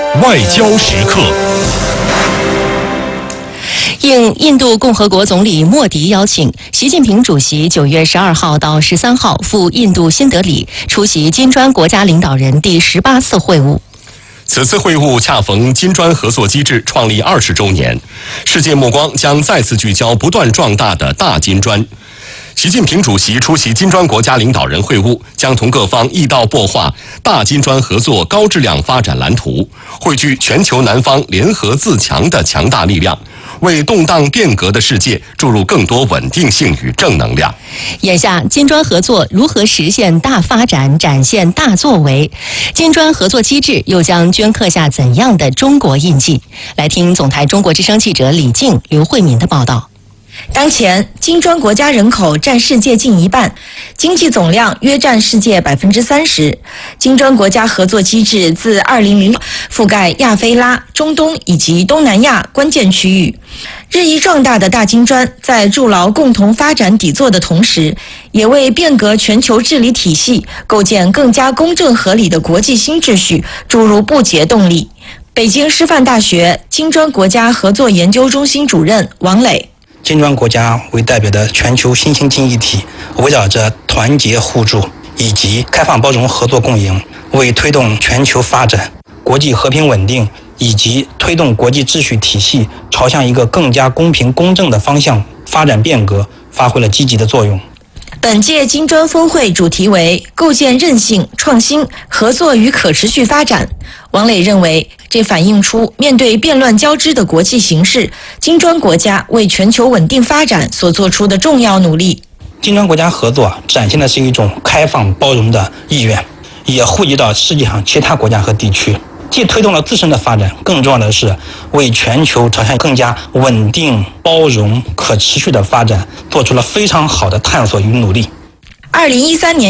外交时刻。 应印度共和国总理莫迪邀请，习近平主席9月12号到13号赴印度新德里出席金砖国家领导人第18次会晤。 此次会晤恰逢金砖合作机制创立20周年，世界目光将再次聚焦不断壮大的大金砖。习近平主席出席金砖国家领导人会晤，将同各方一道擘画大金砖合作高质量发展蓝图，汇聚全球南方联合自强的强大力量，为动荡变革的世界注入更多稳定性与正能量。 眼下，金砖合作如何实现大发展、展现大作为？金砖合作机制又将镌刻下怎样的中国印记？来听总台中国之声记者李静、刘慧敏的报道。 当前，金砖国家人口占世界近一半，经济总量约占世界30%。金砖国家合作机制自2000覆盖亚非拉、中东以及东南亚关键区域。日益壮大的大金砖在筑牢共同发展底座的同时，也为变革全球治理体系、构建更加公正合理的国际新秩序注入不竭动力。北京师范大学金砖国家合作研究中心主任王磊。 金砖国家为代表的全球新兴经济体，围绕着团结互助以及开放包容合作共赢，为推动全球发展、国际和平稳定以及推动国际秩序体系朝向一个更加公平公正的方向发展变革，发挥了积极的作用。 本届金砖峰会主题为构建韧性、创新、合作与可持续发展。王磊认为，这反映出面对变乱交织的国际形势，金砖国家为全球稳定发展所做出的重要努力。 金砖国家合作展现的是一种开放包容的意愿，也惠及到世界上其他国家和地区，既推动了自身的发展，更重要的是为全球朝向更加稳定、包容、可持续的发展做出了非常好的探索与努力。 2013年